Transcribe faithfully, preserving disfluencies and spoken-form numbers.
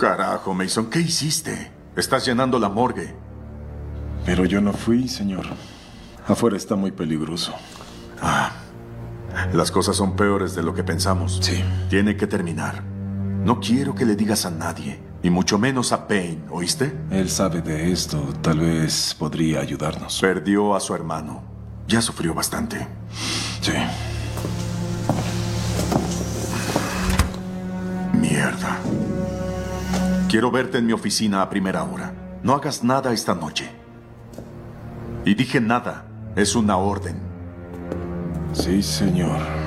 Carajo, Mason, ¿qué hiciste? Estás llenando la morgue. Pero yo no fui, señor. Afuera está muy peligroso. Ah, las cosas son peores de lo que pensamos. Sí. Tiene que terminar. No quiero que le digas a nadie, y mucho menos a Payne, ¿oíste? Él sabe de esto. Tal vez podría ayudarnos. Perdió a su hermano. Ya sufrió bastante. Sí. Mierda. Quiero verte en mi oficina a primera hora. No hagas nada esta noche. Y dije nada. Es una orden. Sí, señor.